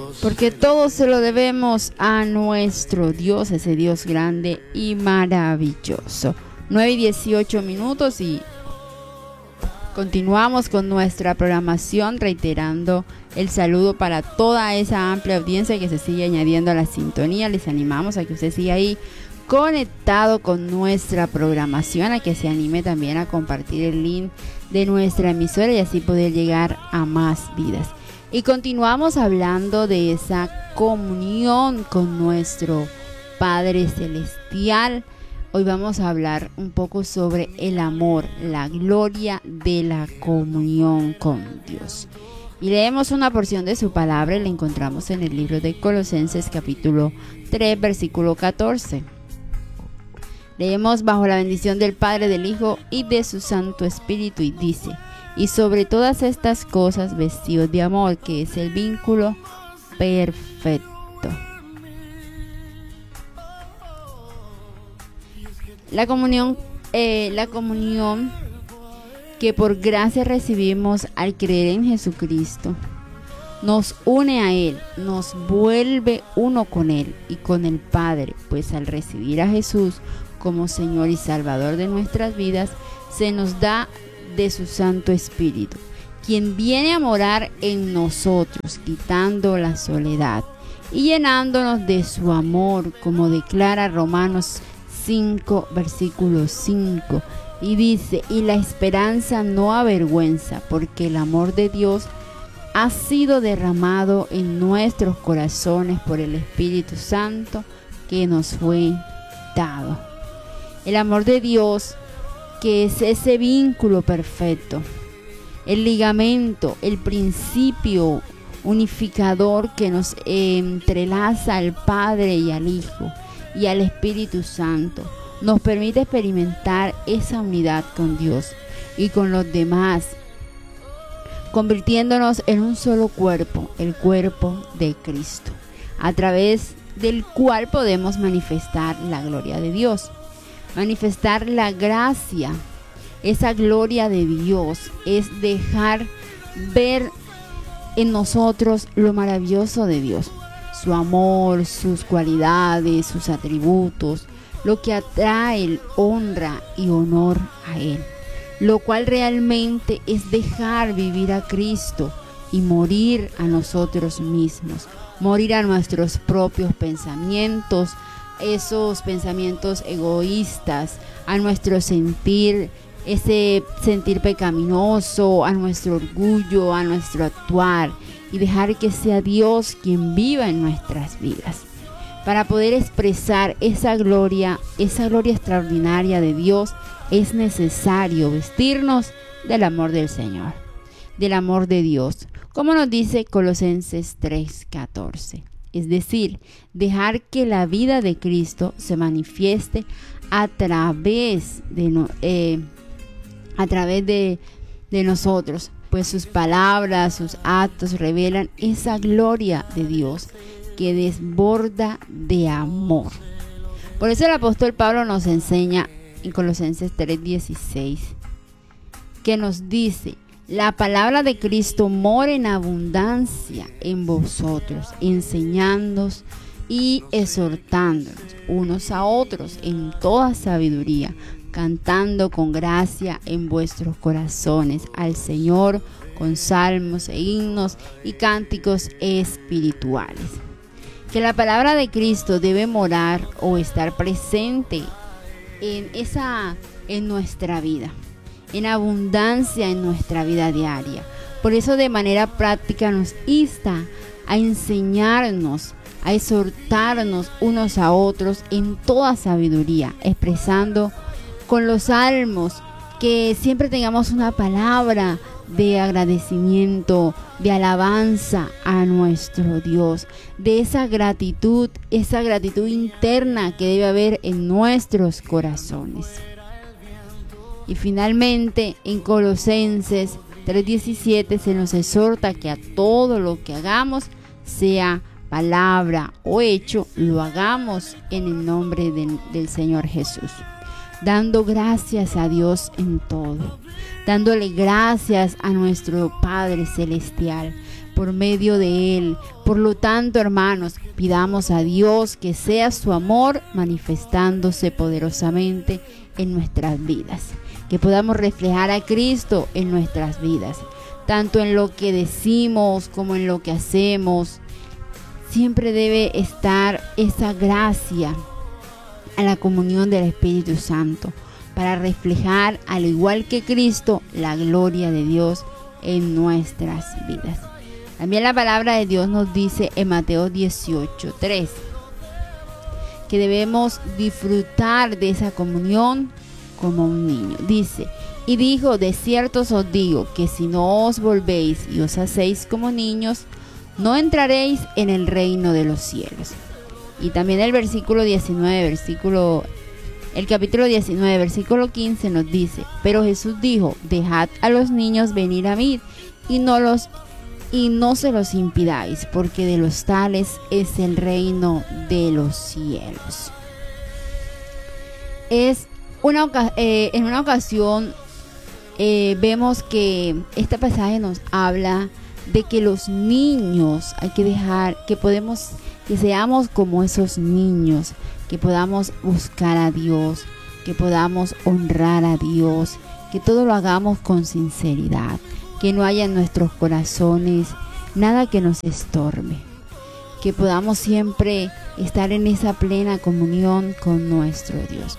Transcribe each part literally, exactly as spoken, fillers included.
porque todo se lo debemos a nuestro Dios, ese Dios grande y maravilloso. nueve y dieciocho minutos y continuamos con nuestra programación, reiterando el saludo para toda esa amplia audiencia que se sigue añadiendo a la sintonía. Les animamos a que usted siga ahí conectado con nuestra programación, a que se anime también a compartir el link de nuestra emisora y así poder llegar a más vidas. Y continuamos hablando de esa comunión con nuestro Padre Celestial. Hoy vamos a hablar un poco sobre el amor, la gloria de la comunión con Dios. Y leemos una porción de su palabra y la encontramos en el libro de Colosenses capítulo tres, versículo catorce. Leemos: bajo la bendición del Padre, del Hijo y de su Santo Espíritu, y dice: y sobre todas estas cosas vestidos de amor, que es el vínculo perfecto. La comunión, eh, la comunión que por gracia recibimos al creer en Jesucristo nos une a Él, nos vuelve uno con Él y con el Padre, pues al recibir a Jesús como Señor y Salvador de nuestras vidas, se nos da de su Santo Espíritu, quien viene a morar en nosotros, quitando la soledad y llenándonos de su amor, como declara Romanos cinco, versículo cinco, y dice: y la esperanza no avergüenza, porque el amor de Dios ha sido derramado en nuestros corazones por el Espíritu Santo que nos fue dado. El amor de Dios, que es ese vínculo perfecto, el ligamento, el principio unificador que nos entrelaza al Padre y al Hijo y al Espíritu Santo, nos permite experimentar esa unidad con Dios y con los demás, convirtiéndonos en un solo cuerpo, el cuerpo de Cristo, a través del cual podemos manifestar la gloria de Dios. Manifestar la gracia, esa gloria de Dios, es dejar ver en nosotros lo maravilloso de Dios, su amor, sus cualidades, sus atributos, lo que atrae, honra y honor a Él, lo cual realmente es dejar vivir a Cristo y morir a nosotros mismos, morir a nuestros propios pensamientos, esos pensamientos egoístas, a nuestro sentir, ese sentir pecaminoso, a nuestro orgullo, a nuestro actuar, y dejar que sea Dios quien viva en nuestras vidas. Para poder expresar esa gloria, esa gloria extraordinaria de Dios, es necesario vestirnos del amor del Señor, del amor de Dios, como nos dice Colosenses tres catorce. Es decir, dejar que la vida de Cristo se manifieste a través de, no, eh, a través de, de nosotros, pues sus palabras, sus actos revelan esa gloria de Dios que desborda de amor. Por eso el apóstol Pablo nos enseña en Colosenses tres dieciséis, que nos dice: la palabra de Cristo mora en abundancia en vosotros, enseñándoos y exhortándonos unos a otros en toda sabiduría, cantando con gracia en vuestros corazones al Señor con salmos e himnos y cánticos espirituales. Que la palabra de Cristo debe morar o estar presente en esa en nuestra vida, en abundancia en nuestra vida diaria. Por eso de manera práctica nos insta a enseñarnos, a exhortarnos unos a otros en toda sabiduría, expresando con los salmos que siempre tengamos una palabra de agradecimiento, de alabanza a nuestro Dios, de esa gratitud, esa gratitud interna que debe haber en nuestros corazones. Y finalmente en Colosenses tres diecisiete se nos exhorta que a todo lo que hagamos, sea palabra o hecho, lo hagamos en el nombre de, del Señor Jesús, dando gracias a Dios en todo, dándole gracias a nuestro Padre Celestial, por medio de Él. Por lo tanto, hermanos, pidamos a Dios que sea su amor manifestándose poderosamente en nuestras vidas, que podamos reflejar a Cristo en nuestras vidas, tanto en lo que decimos como en lo que hacemos. Siempre debe estar esa gracia a la comunión del Espíritu Santo para reflejar, al igual que Cristo, la gloria de Dios en nuestras vidas. También la palabra de Dios nos dice en Mateo dieciocho tres que debemos disfrutar de esa comunión como un niño. Dice: y dijo, de cierto os digo que si no os volvéis y os hacéis como niños, no entraréis en el reino de los cielos. Y también el versículo diecinueve, versículo, el capítulo diecinueve, versículo quince nos dice: pero Jesús dijo, dejad a los niños venir a mí y no los y no se los impidáis, porque de los tales es el reino de los cielos. Es una eh, en una ocasión eh, vemos que este pasaje nos habla de que los niños hay que dejar, que podemos, que seamos como esos niños, que podamos buscar a Dios, que podamos honrar a Dios, que todo lo hagamos con sinceridad, que no haya en nuestros corazones nada que nos estorbe, que podamos siempre estar en esa plena comunión con nuestro Dios.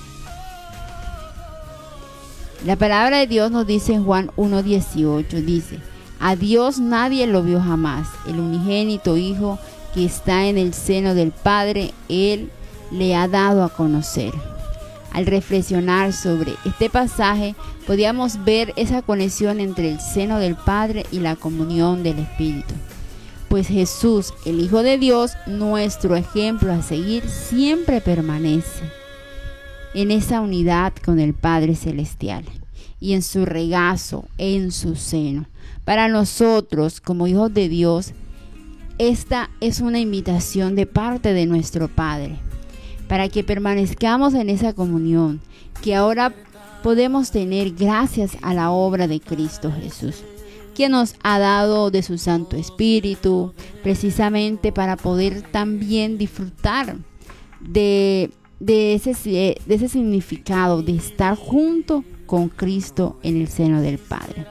La palabra de Dios nos dice en Juan uno dieciocho, dice: a Dios nadie lo vio jamás, el unigénito Hijo que está en el seno del Padre, Él le ha dado a conocer. Al reflexionar sobre este pasaje, podíamos ver esa conexión entre el seno del Padre y la comunión del Espíritu. Pues Jesús, el Hijo de Dios, nuestro ejemplo a seguir, siempre permanece en esa unidad con el Padre Celestial y en su regazo, en su seno. Para nosotros, como hijos de Dios, esta es una invitación de parte de nuestro Padre, para que permanezcamos en esa comunión que ahora podemos tener gracias a la obra de Cristo Jesús, quien nos ha dado de su Santo Espíritu, precisamente para poder también disfrutar de, de, ese, de ese significado de estar junto con Cristo en el seno del Padre.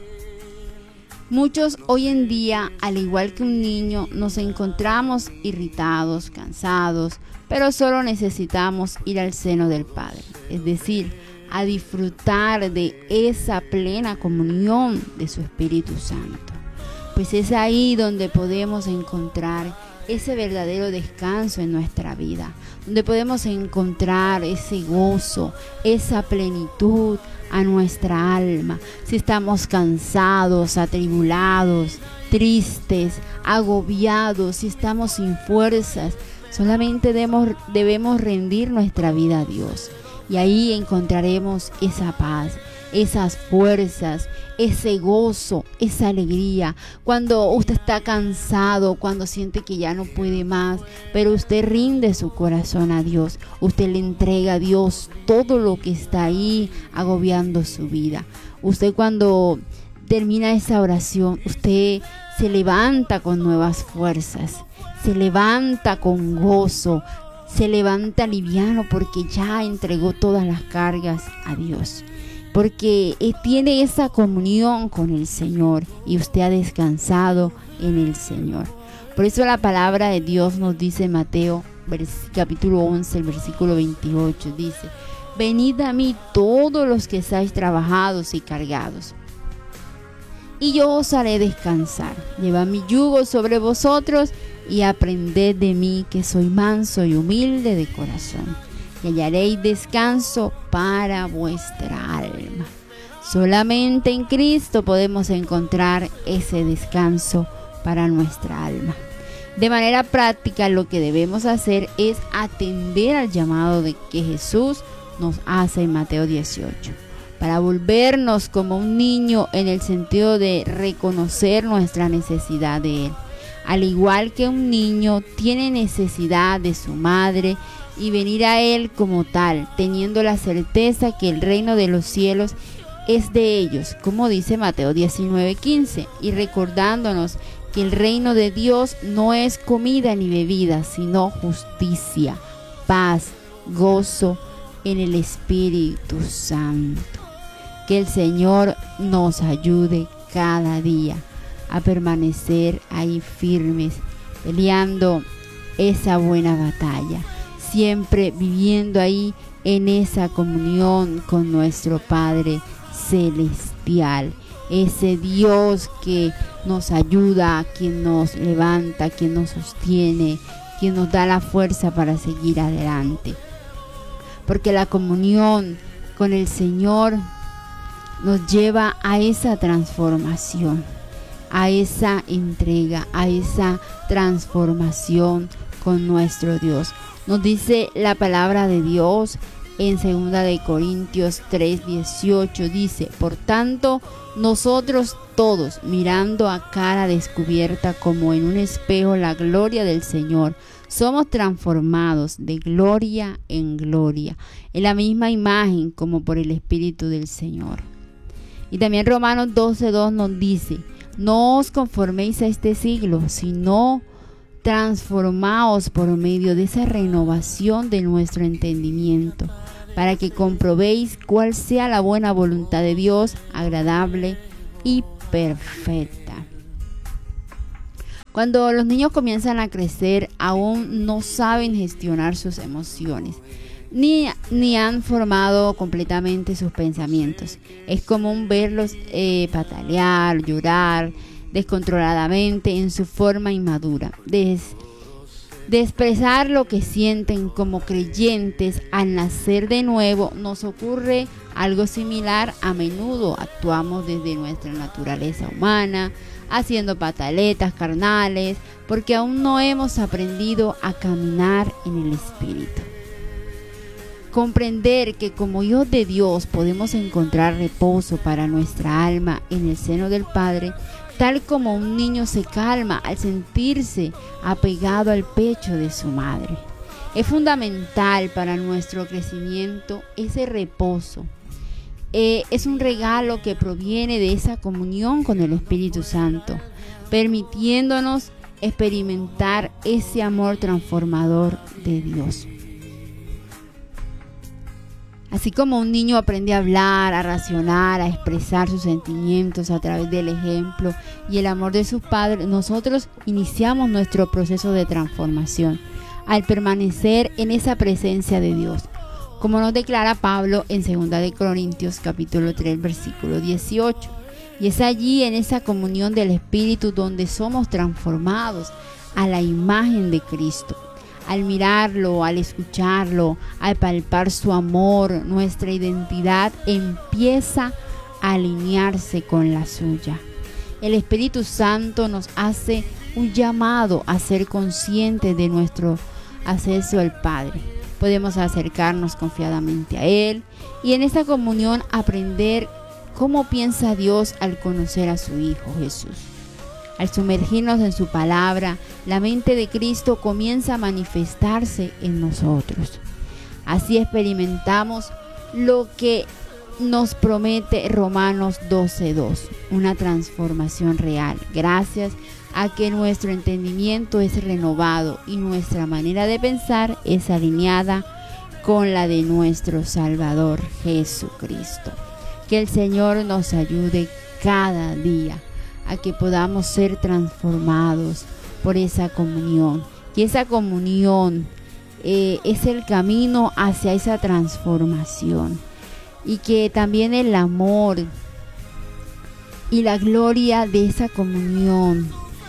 Muchos hoy en día, al igual que un niño, nos encontramos irritados, cansados, pero solo necesitamos ir al seno del Padre, es decir, a disfrutar de esa plena comunión de su Espíritu Santo. Pues es ahí donde podemos encontrar ese verdadero descanso en nuestra vida, donde podemos encontrar ese gozo, esa plenitud a nuestra alma. Si estamos cansados, atribulados, tristes, agobiados, si estamos sin fuerzas, solamente debemos, debemos rendir nuestra vida a Dios. Y ahí encontraremos esa paz, esas fuerzas, ese gozo, esa alegría. Cuando usted está cansado, cuando siente que ya no puede más, pero usted rinde su corazón a Dios, usted le entrega a Dios todo lo que está ahí agobiando su vida. Usted, cuando termina esa oración, usted se levanta con nuevas fuerzas, se levanta con gozo, se levanta liviano porque ya entregó todas las cargas a Dios, porque tiene esa comunión con el Señor y usted ha descansado en el Señor. Por eso la palabra de Dios nos dice en Mateo capítulo once, el versículo veintiocho, dice: venid a mí todos los que estáis trabajados y cargados, y yo os haré descansar. Llevad mi yugo sobre vosotros y aprended de mí, que soy manso y humilde de corazón, y hallaréis descanso para vuestra alma. Solamente en Cristo podemos encontrar ese descanso para nuestra alma. De manera práctica, lo que debemos hacer es atender al llamado de que Jesús nos hace en Mateo dieciocho, para volvernos como un niño, en el sentido de reconocer nuestra necesidad de Él. Al igual que un niño tiene necesidad de su madre, y venir a Él como tal, teniendo la certeza que el reino de los cielos es de ellos, como dice Mateo diecinueve quince, y recordándonos que el reino de Dios no es comida ni bebida, sino justicia, paz, gozo en el Espíritu Santo. Que el Señor nos ayude cada día a permanecer ahí firmes, peleando esa buena batalla, siempre viviendo ahí en esa comunión con nuestro Padre Celestial, ese Dios que nos ayuda, quien nos levanta, quien nos sostiene, quien nos da la fuerza para seguir adelante. Porque la comunión con el Señor nos lleva a esa transformación, a esa entrega, a esa transformación con nuestro Dios. Nos dice la palabra de Dios en segunda de Corintios tres dieciocho, dice: por tanto, nosotros todos, mirando a cara descubierta como en un espejo la gloria del Señor, somos transformados de gloria en gloria, en la misma imagen como por el Espíritu del Señor. Y también Romanos doce dos nos dice: no os conforméis a este siglo, sino transformaos por medio de esa renovación de nuestro entendimiento, para que comprobéis cuál sea la buena voluntad de Dios, agradable y perfecta. Cuando los niños comienzan a crecer, aún no saben gestionar sus emociones, ni, ni han formado completamente sus pensamientos. Es común verlos eh, patalear, llorar descontroladamente en su forma inmadura, de, de expresar lo que sienten. Como creyentes, al nacer de nuevo nos ocurre algo similar. A menudo actuamos desde nuestra naturaleza humana, haciendo pataletas carnales, porque aún no hemos aprendido a caminar en el Espíritu. Comprender que como hijos de Dios podemos encontrar reposo para nuestra alma en el seno del Padre, tal como un niño se calma al sentirse apegado al pecho de su madre. Es fundamental para nuestro crecimiento ese reposo. Eh, es un regalo que proviene de esa comunión con el Espíritu Santo, permitiéndonos experimentar ese amor transformador de Dios. Así como un niño aprende a hablar, a razonar, a expresar sus sentimientos a través del ejemplo y el amor de sus padres, nosotros iniciamos nuestro proceso de transformación al permanecer en esa presencia de Dios, como nos declara Pablo en segunda de Corintios capítulo tres versículo dieciocho. Y es allí, en esa comunión del Espíritu, donde somos transformados a la imagen de Cristo. Al mirarlo, al escucharlo, al palpar su amor, nuestra identidad empieza a alinearse con la suya. El Espíritu Santo nos hace un llamado a ser conscientes de nuestro acceso al Padre. Podemos acercarnos confiadamente a Él y en esta comunión aprender cómo piensa Dios al conocer a su Hijo Jesús. Al sumergirnos en su palabra, la mente de Cristo comienza a manifestarse en nosotros. Así experimentamos lo que nos promete Romanos doce dos, una transformación real, gracias a que nuestro entendimiento es renovado y nuestra manera de pensar es alineada con la de nuestro Salvador Jesucristo. Que el Señor nos ayude cada día a que podamos ser transformados por esa comunión. Que esa comunión eh, es el camino hacia esa transformación. Y que también el amor y la gloria de esa comunión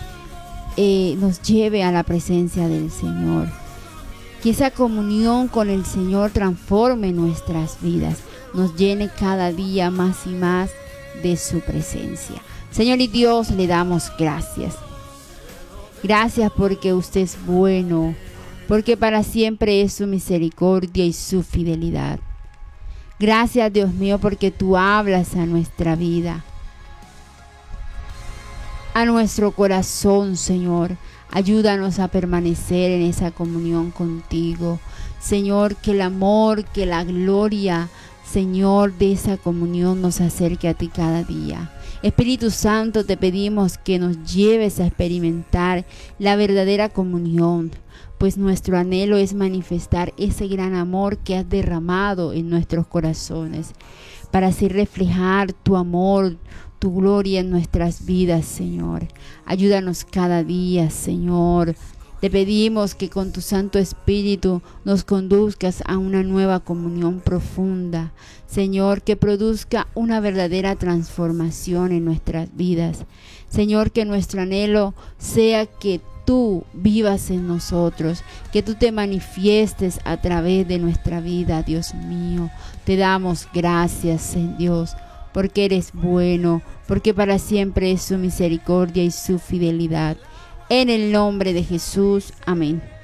eh, nos lleve a la presencia del Señor. Que esa comunión con el Señor transforme nuestras vidas, nos llene cada día más y más de su presencia. Señor y Dios, le damos gracias. Gracias porque usted es bueno, porque para siempre es su misericordia y su fidelidad. Gracias, Dios mío, porque tú hablas a nuestra vida, a nuestro corazón, Señor. Ayúdanos a permanecer en esa comunión contigo. Señor, que el amor, que la gloria Señor, de esa comunión nos acerque a ti cada día. Espíritu Santo, te pedimos que nos lleves a experimentar la verdadera comunión, pues nuestro anhelo es manifestar ese gran amor que has derramado en nuestros corazones, para así reflejar tu amor, tu gloria en nuestras vidas, Señor. Ayúdanos cada día, Señor. Te pedimos que con tu Santo Espíritu nos conduzcas a una nueva comunión profunda, Señor, que produzca una verdadera transformación en nuestras vidas. Señor, que nuestro anhelo sea que tú vivas en nosotros, que tú te manifiestes a través de nuestra vida, Dios mío. Te damos gracias, Dios, porque eres bueno, porque para siempre es su misericordia y su fidelidad. En el nombre de Jesús, amén.